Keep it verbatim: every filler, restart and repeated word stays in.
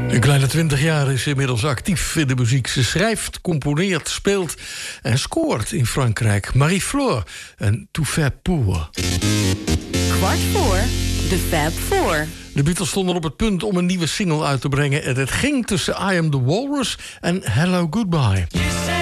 Een kleine twintig jaar is inmiddels actief in de muziek. Ze schrijft, componeert, speelt en scoort in Frankrijk. Marie Flore en Tout fait pour. Kwart voor de Fab Four. De Beatles stonden op het punt om een nieuwe single uit te brengen. En het ging tussen I Am The Walrus en Hello Goodbye.